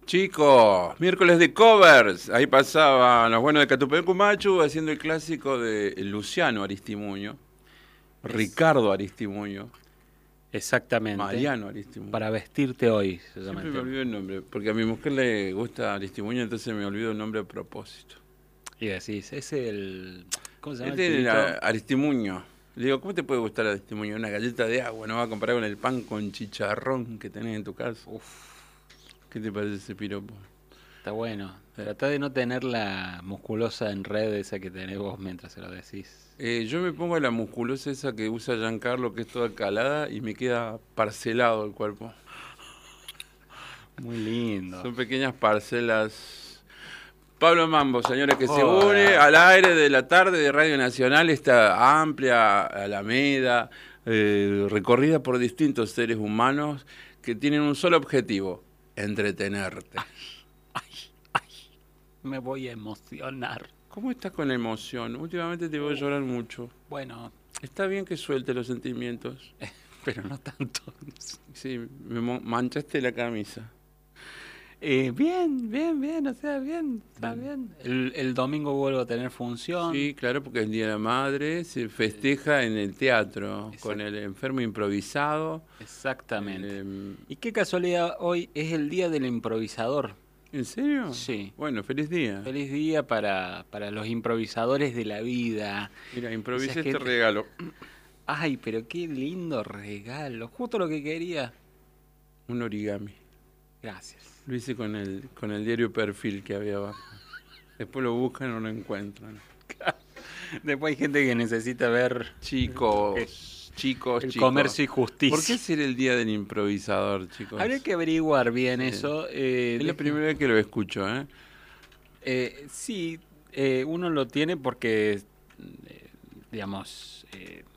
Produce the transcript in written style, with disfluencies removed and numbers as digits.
Chicos, miércoles de covers. Ahí pasaban los buenos de Catupecu Machu haciendo el clásico de Luciano Aristimuño, Ricardo Aristimuño, Exactamente. Mariano Aristimuño. Para vestirte hoy, se llama Siempre el me tema. olvido el nombre, porque a mi mujer le gusta Aristimuño, entonces me olvido el nombre a propósito. Y decís, es el... ¿Cómo se llama Este el es pibito? Aristimuño. Le digo, ¿cómo te puede gustar Aristimuño? Una galleta de agua, no va a comparar con el pan con chicharrón que tenés en tu casa. Uf, ¿Qué te parece ese piropo? está bueno. Tratá de no tener la musculosa en red esa que tenés vos mientras se lo decís. Yo me pongo la musculosa esa que usa Giancarlo, que es toda calada, y me queda parcelado el cuerpo. Muy lindo. Son pequeñas parcelas. Pablo Mambo, señores, que se Hola. une al aire de la tarde de Radio Nacional, esta amplia alameda, recorrida por distintos seres humanos que tienen un solo objetivo: entretenerte. Me voy a emocionar. ¿Cómo estás con la emoción? Últimamente te veo llorar mucho. Bueno, Está bien que suelte los sentimientos. pero no tanto. Sí, manchaste la camisa. Bien, o sea, bien, está bien. El domingo vuelvo a tener función. Sí, claro, porque el Día de la Madre se festeja en el teatro, Exacto. con el enfermo improvisado. Exactamente. Eh, Y qué casualidad, hoy es el día del improvisador. ¿En serio? Sí. Bueno, feliz día. Feliz día para los improvisadores de la vida. Mira, improvisé Esa este gente- regalo. Ay, pero qué lindo regalo. Justo lo que quería. Un origami. Gracias. Lo hice con el diario Perfil que había abajo. Después lo buscan y no lo encuentran. Después hay gente que necesita ver Chicos, chicos. el comercio y justicia. ¿Por qué ser el Día del Improvisador, chicos? Habría que averiguar bien eso. Es la primera vez que lo escucho, ¿eh? Sí, uno lo tiene porque, digamos,